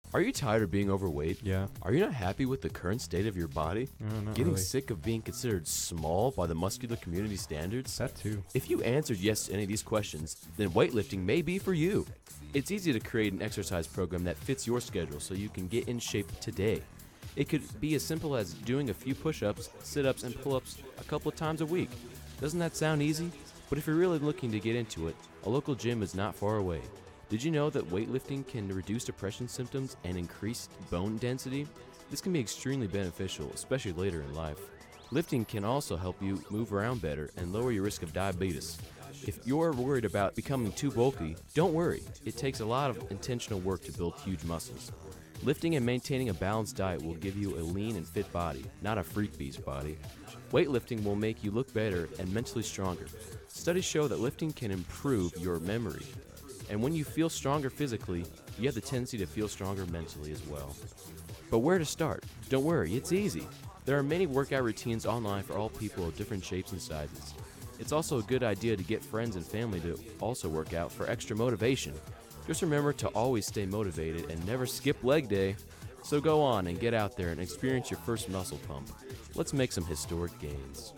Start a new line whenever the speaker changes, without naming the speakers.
Are you tired of being overweight?
Yeah.
Are you not happy with the current state of your body?
Not
Getting
really.
sick of being considered small by the muscular community standards?
That too.
If you answered yes to any of these questions, then weightlifting may be for you. It's easy to create an exercise program that fits your schedule so you can get in shape today. It could be as simple as doing a few push-ups, sit-ups, and pull-ups a couple of times a week. Doesn't that sound easy? But if you're really looking to get into it, a local gym is not far away. Did you know that weightlifting can reduce depression symptoms and increase bone density? This can be extremely beneficial, especially later in life. Lifting can also help you move around better and lower your risk of diabetes. If you're worried about becoming too bulky, don't worry. It takes a lot of intentional work to build huge muscles. Lifting and maintaining a balanced diet will give you a lean and fit body, not a freak beast body. Weightlifting will make you look better and mentally stronger. Studies show that lifting can improve your memory. And when you feel stronger physically, you have the tendency to feel stronger mentally as well. But where to start? Don't worry, it's easy. There are many workout routines online for all people of different shapes and sizes. It's also a good idea to get friends and family to also work out for extra motivation. Just remember to always stay motivated and never skip leg day. So go on and get out there and experience your first muscle pump. Let's make some historic gains.